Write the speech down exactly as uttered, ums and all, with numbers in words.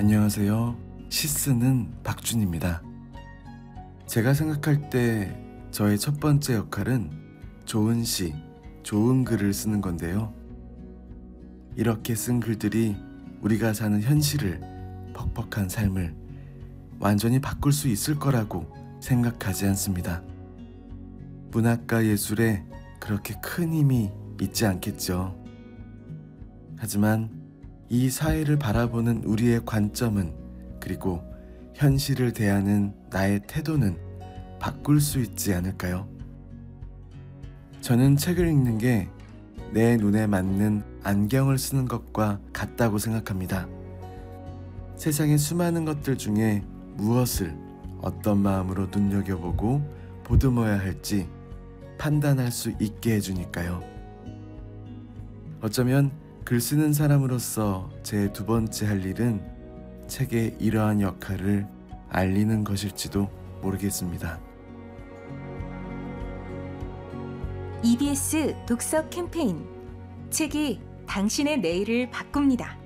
안녕하세요. 시쓰는 박준입니다. 제가 생각할 때 저의 첫 번째 역할은 좋은 시, 좋은 글을 쓰는 건데요. 이렇게 쓴 글들이 우리가 사는 현실을, 퍽퍽한 삶을 완전히 바꿀 수 있을 거라고 생각하지 않습니다. 문학과 예술에 그렇게 큰 힘이 있지 않겠죠. 하지만 이 사회를 바라보는 우리의 관점은, 그리고 현실을 대하는 나의 태도는 바꿀 수 있지 않을까요? 저는 책을 읽는 게 내 눈에 맞는 안경을 쓰는 것과 같다고 생각합니다. 세상의 수많은 것들 중에 무엇을 어떤 마음으로 눈여겨보고 보듬어야 할지 판단할 수 있게 해주니까요. 어쩌면 글 쓰는 사람으로서 제 두 번째 할 일은 책의 이러한 역할을 알리는 것일지도 모르겠습니다. 이비에스 독서 캠페인 책이 당신의 내일을 바꿉니다.